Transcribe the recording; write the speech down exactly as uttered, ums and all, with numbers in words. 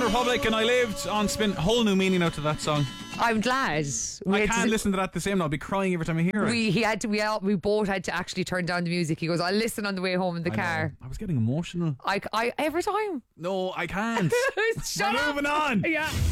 Republic and I lived on spin. Whole new meaning out to that song. I'm glad. We I had can't to- listen to that the same now. I'll be crying every time I hear it. We he had to we all, we both had to actually turn down the music. He goes, I'll listen on the way home in the I car. know. I was getting emotional. I, I every time. No, I can't. Shut We're up. moving on. Yeah.